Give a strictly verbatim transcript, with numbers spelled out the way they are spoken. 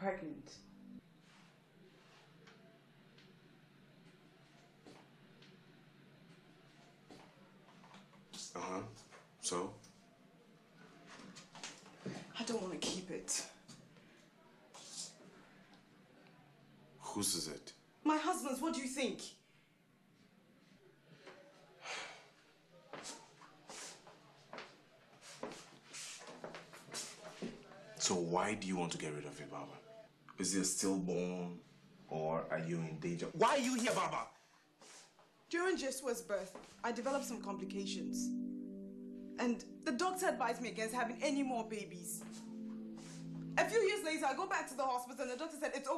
pregnant. Uh-huh. So? I don't want to keep it. Whose is it? My husband's. What do you think? So why do you want to get rid of it, Baba? Is it stillborn or are you in danger? Why are you here, Baba? During Jeswa's birth, I developed some complications. And the doctor advised me against having any more babies. A few years later, I go back to the hospital and the doctor said it's okay.